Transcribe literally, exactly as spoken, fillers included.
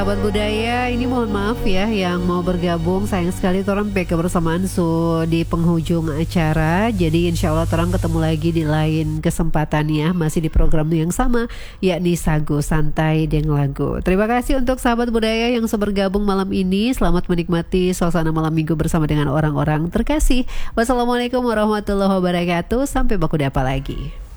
Sahabat budaya, ini mohon maaf ya yang mau bergabung. Sayang sekali orang pe kebersamaan su di penghujung acara. Jadi insya Allah orang ketemu lagi di lain kesempatan ya. Masih di program yang sama, yakni Sagu Santai Deng Lagu. Terima kasih untuk sahabat budaya yang bergabung malam ini. Selamat menikmati suasana malam minggu bersama dengan orang-orang terkasih. Wassalamualaikum warahmatullahi wabarakatuh. Sampai baku dapa lagi.